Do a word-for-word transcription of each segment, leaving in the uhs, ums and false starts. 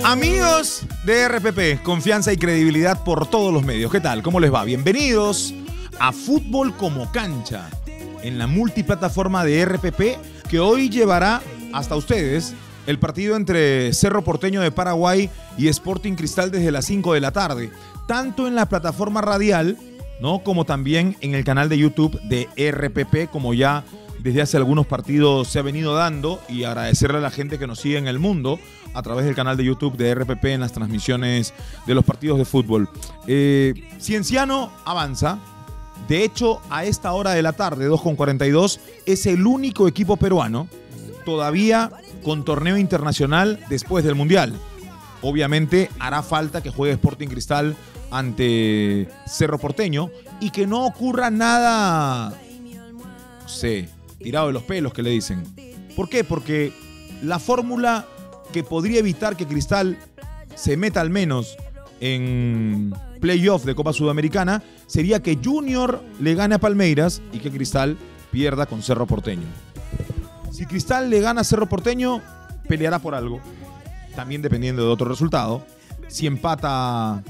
Amigos de R P P, confianza y credibilidad por todos los medios. ¿Qué tal? ¿Cómo les va? Bienvenidos a Fútbol como Cancha, en la multiplataforma de R P P, que hoy llevará hasta ustedes el partido entre Cerro Porteño de Paraguay y Sporting Cristal desde las cinco de la tarde, tanto en la plataforma radial, ¿no?, como también en el canal de YouTube de R P P, como ya desde hace algunos partidos se ha venido dando, y agradecerle a la gente que nos sigue en el mundo a través del canal de YouTube de R P P en las transmisiones de los partidos de fútbol. Eh, Cienciano avanza. De hecho, a esta hora de la tarde, dos con cuarenta y dos, es el único equipo peruano todavía con torneo internacional después del Mundial. Obviamente hará falta que juegue Sporting Cristal ante Cerro Porteño y que no ocurra nada, no sé, tirado de los pelos, que le dicen. ¿Por qué? Porque la fórmula que podría evitar que Cristal se meta al menos en playoff de Copa Sudamericana sería que Junior le gane a Palmeiras y que Cristal pierda con Cerro Porteño. Si Cristal le gana a Cerro Porteño, peleará por algo, también dependiendo de otro resultado. Si empata,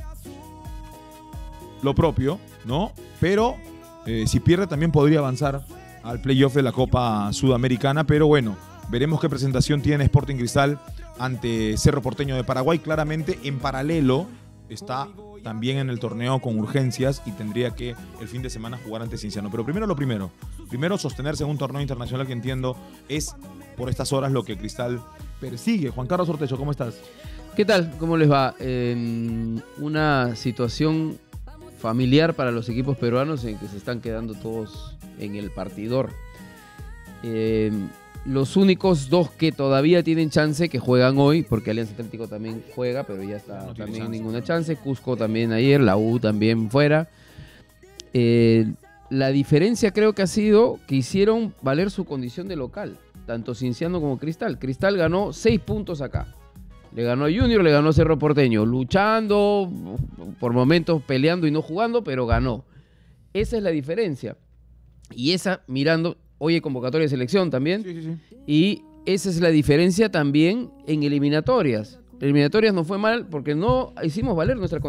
lo propio, ¿no? Pero eh, si pierde también podría avanzar al playoff de la Copa Sudamericana. Pero bueno, veremos qué presentación tiene Sporting Cristal ante Cerro Porteño de Paraguay. Claramente en paralelo está también en el torneo con urgencias y tendría que el fin de semana jugar ante Cienciano. Pero primero lo primero, primero sostenerse en un torneo internacional que entiendo es por estas horas lo que Cristal persigue. Juan Carlos Ortecho, ¿cómo estás? ¿Qué tal? ¿Cómo les va? Eh, una situación familiar para los equipos peruanos en que se están quedando todos en el partidor. Eh, Los únicos dos que todavía tienen chance, que juegan hoy, porque Alianza Atlético también juega, pero ya está no también chance, ninguna chance. Cusco también ayer, la U también fuera. Eh, la diferencia creo que ha sido que hicieron valer su condición de local, tanto Cienciano como Cristal. Cristal ganó seis puntos acá. Le ganó a Junior, le ganó a Cerro Porteño, luchando, por momentos peleando y no jugando, pero ganó. Esa es la diferencia. Y esa, mirando... Hoy hay convocatoria de selección también. Sí, sí, sí. Y esa es la diferencia también en eliminatorias. Eliminatorias no fue mal porque no hicimos valer nuestra